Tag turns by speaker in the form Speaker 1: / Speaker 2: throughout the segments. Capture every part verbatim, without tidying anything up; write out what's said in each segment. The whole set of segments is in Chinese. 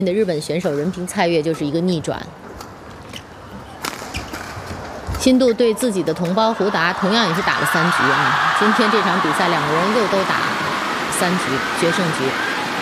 Speaker 1: 的日本选手人平菜月就是一个逆转。新度对自己的同胞胡达同样也是打了三局啊。今天这场比赛两个人又都打三局决胜局。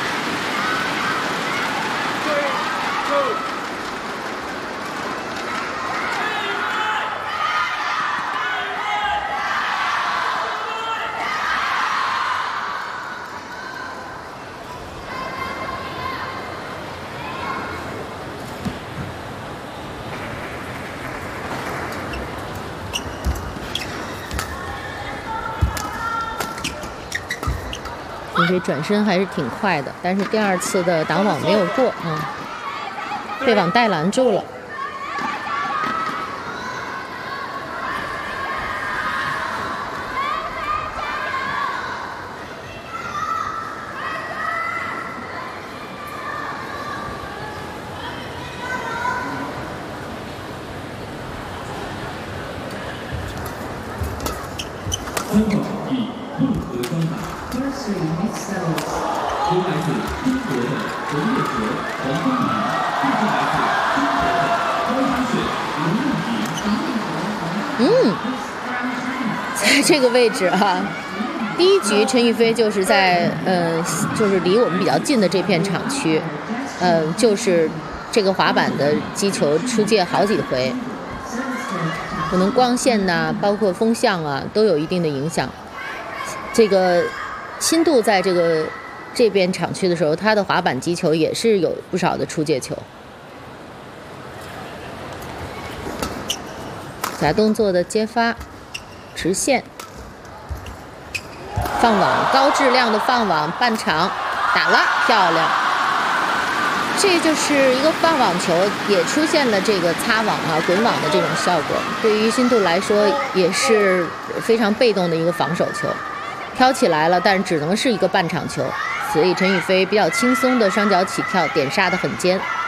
Speaker 1: 因为转身还是挺快的，但是第二次的挡网没有过，嗯，被网带拦住了。
Speaker 2: 三号场地混合双打。 由来自中国的冯月哲、黄风鸣，并且来自中国的高山雪、刘梦莹。
Speaker 1: 嗯，在这个位置哈、啊，第一局陈雨菲就是在呃，就是离我们比较近的这片场区，呃，就是这个滑板的击球出界好几回，可能光线呐、啊，包括风向啊，都有一定的影响。这个新度在这个。 这边场区的时候，他的滑板击球也是有不少的出界球。假动作的接发，直线放网，高质量的放网，半场打了，漂亮。这就是一个放网球，也出现了这个擦网啊、滚网的这种效果。对于新度来说，也是非常被动的一个防守球，飘起来了，但是只能是一个半场球。 所以陈雨菲比较轻松的双脚起跳，点杀得很尖。